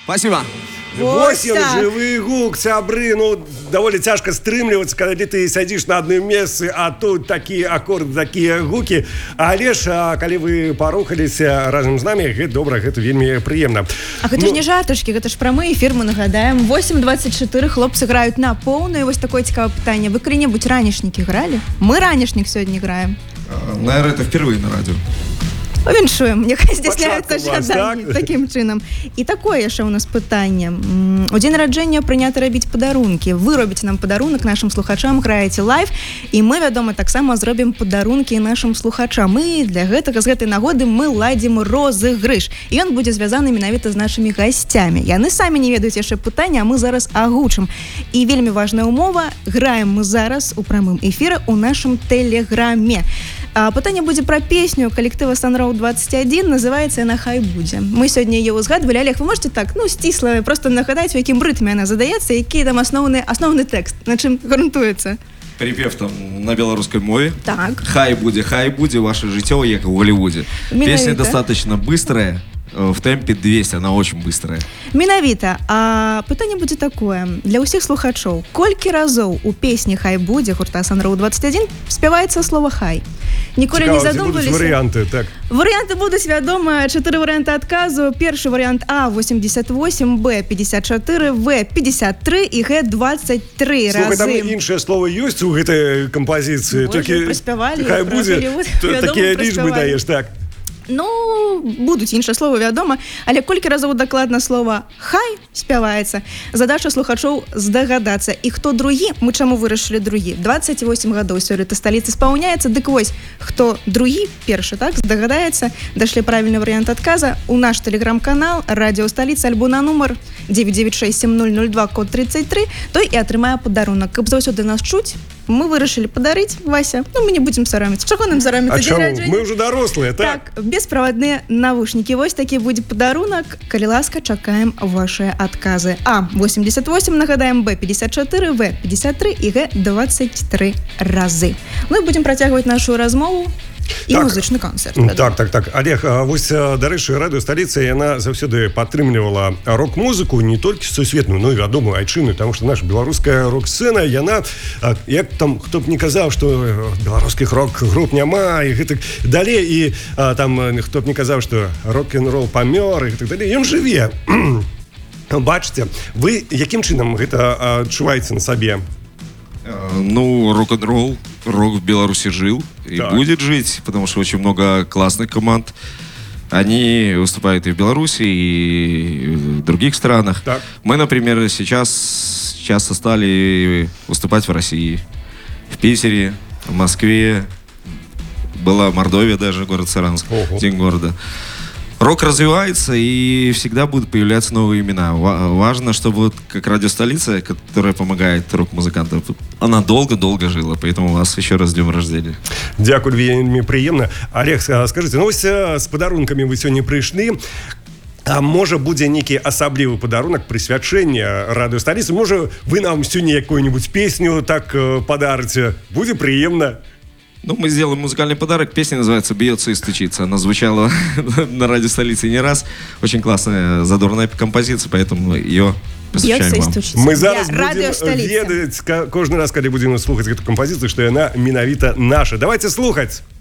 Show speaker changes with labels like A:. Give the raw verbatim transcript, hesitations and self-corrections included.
A: Спасибо.
B: восемь жывых гук, сябры. Ну, даволі цяжка стрымлівацца, калі ты сядзіш на адным месцы, а тут такія акорды, такія гукі. Але ж, а, калі вы парухаліся разам з намі, гэта добра, гэта вельмі прыемна.
C: А гэта ну... ж не жартачкі, гэта ж прамы эфір, мы нагадаем. восемь двадцать четыре хлопцы граюць на поўную. Вось такое цікавае пытанне. Вы калі-небудзь ранішнікі гралі? Мы ранішнік сёння граем.
D: Наверное, это впервые на радио.
C: Віншуем, няхай здзяйсняюцца жаданні такім чынам. І такое яшчэ ў нас пытанне. У дзень нараджэння прынята рабіць падарункі. Вы робіце нам падарунак нашым слухачам, граеце лайв, і мы, вядома, таксама зробім падарункі нашым слухачам. І для гэтага, з гэтай нагоды мы ладзім розыгрыш. І ён будзе звязаны менавіта з нашымі гасцямі. Яны самі не ведаюць яшчэ пытання, а мы зараз агучым. І вельмі важная умова, граем мы зараз у прамым эфіры ў нашым тэлеграме. А пытанне будзе пра песню калектыва Sunroad двадцать один, называецца яна «Хай будзе». Мы сёння яе ўзгадвалі. Олег, вы можете так, ну, сцісла, просто нагадаць, у якім рытме яна задаецца, які там асноўны, асноўны тэкст, на чым грунтуецца?
D: Припев там на белорусской мове.
C: Так.
D: «Хай будзе, хай будзе, ваше жыццё, як у Голливуде». Песня достаточно быстрая, в темпе двести, она очень быстрая.
C: Менавіта. А пытанне будзе такое. Для ўсіх слухачоў, колькі разоў у песні «Хай будзе» гурта Sunroad двадцать один спяваецца слова «хай»? Ніколі не задумваліся.
B: Варыянты, так.
C: Варыянты будуць, вядома, чатыры варыянты адказу. Першы варыянт А восемьдесят восемь, Б пятьдесят четыре, В пятьдесят три і Г двадцать три разы.
B: Слухай, там іншае слово ёсць у гэтай кампазіцыі.
C: Можа, праспявалі.
B: Хай будзе, такія лічбы даеш, так.
C: Ну, будуць іншыя словы, вядома, але колькі разоў дакладна слова «хай» спяваецца, задача слухачоў здагадацца. І хто другі, мы чаму вырашылі другі? двадцать восемь гадоў сёлета сталіцы спаўняецца, дык вось, хто другі, першы, так, здагадаецца, дашлі правільны варыянт адказа у наш тэлеграм-канал «Радіо Сталіца», альбо на нумар девять девять шесть семь ноль ноль два, код тридцать три, той і атрымае падарунак. Каб заўсёды нас чуць, мы вырашылі падарыць, Вася, ну мы не будзем сараміцца. Чаго нам сараміцца?
B: А чаму? Мы ўжо дарослыя, так?
C: Так, бесправадныя навушнікі. Вось такі будзе падарунак. Калі ласка, чакаем вашыя адказы. А восемьдесят восемь, нагадаем, Б пятьдесят четыре, В пятьдесят три і Г двадцать три разы. Мы будзем працягваць нашу размову і так, музычны канцэрт.
B: Так, так, так. Олег, вось, дарэчы, Радыё Сталіца, яна заўсёды падтрымлівала рок-музыку, не толькі сусветную, но і вядомую айчынную, таму што наша беларуская рок-сцэна, яна, як там, хто б не казаў, што беларускіх рок-груп няма, і гэтак далей, і там, хто б не казаў, што рок-н-рол памёр, і гэтак далей, ён жыве. Бачыце, вы якім чынам гэта адчуваеце на сабе?
D: Ну, рок-н-ролл, рок в Беларуси жил и так. будет жить, потому что очень много классных команд. Они выступают и в Беларуси, и в других странах. Так. Мы, например, сейчас часто стали выступать в России, в Питере, в Москве. Была Мордовия даже, город Саранск, Ого. День города. Рок развивается, и всегда будут появляться новые имена. Важно, чтобы вот как Радио Столица, которая помогает рок-музыкантам, она долго-долго жила. Поэтому вас еще раз с днем рождения.
B: Дякую, вельмі прыемна. Олег, скажите, ну вось з падарункамі вы сёння прыйшлі. А можа будзе нейкі асаблівы падарунак, прысвячэнне Радыё Сталіцы? Можа вы нам сёння якую-нибудь песню так подарыце? Будзе прыемна.
D: Ну, мы сделаем музыкальный подарок. Песня называется «Бьется и стучится». Она звучала на Радио Столицы не раз. Очень классная, задорная композиция, поэтому ее посвящаем вам.
B: Мы зараз будем ведать, каждый раз, когда будем слухать эту композицию, что она менавіта наша. Давайте слухать.